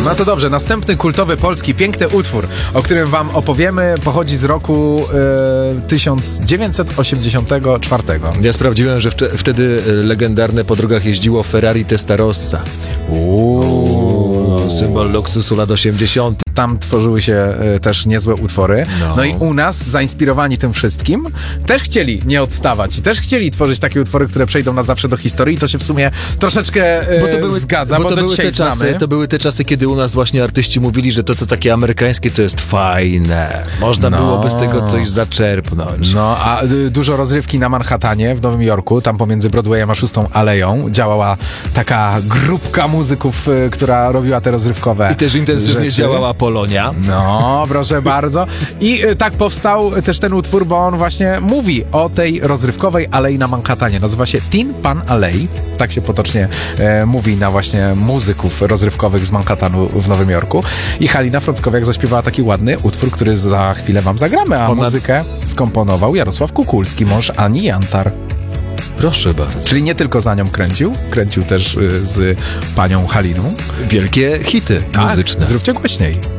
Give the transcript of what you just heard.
No to dobrze, następny kultowy polski piękny utwór, o którym wam opowiemy, pochodzi z roku 1984. Ja sprawdziłem, że wtedy legendarne po drogach jeździło Ferrari Testarossa. Symbol luksusu lat 80. Tam tworzyły się też niezłe utwory. No i u nas, zainspirowani tym wszystkim, też chcieli nie odstawać i też chcieli tworzyć takie utwory, które przejdą na zawsze do historii i to się w sumie troszeczkę zgadza, bo do dzisiaj znamy. To były te czasy, kiedy u nas właśnie artyści mówili, że to, co takie amerykańskie, to jest fajne. Można byłoby z tego coś zaczerpnąć. No, a dużo rozrywki na Manhattanie w Nowym Jorku, tam pomiędzy Broadwayem a 6 Aleją działała taka grupka muzyków, która robiła te rozrywkowe I też intensywnie działała Polonia. No, proszę bardzo. I tak powstał też ten utwór, bo on właśnie mówi o tej rozrywkowej alei na Manhattanie. Nazywa się Tin Pan Alley. Tak się potocznie mówi na właśnie muzyków rozrywkowych z Manhattanu w Nowym Jorku. I Halina Frąckowiak zaśpiewała taki ładny utwór, który za chwilę wam zagramy, a muzykę skomponował Jarosław Kukulski, mąż Ani Jantar. Proszę bardzo. Czyli nie tylko za nią kręcił też z panią Haliną. Wielkie hity muzyczne. Zróbcie głośniej.